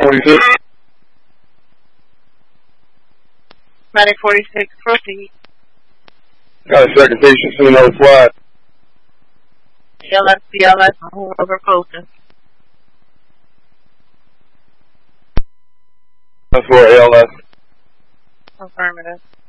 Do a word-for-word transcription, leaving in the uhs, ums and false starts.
forty-six. Medic forty-six, proceed. Got a second patient sitting on the flat. B L S, B L S, over Colton. That's for A L S. Affirmative.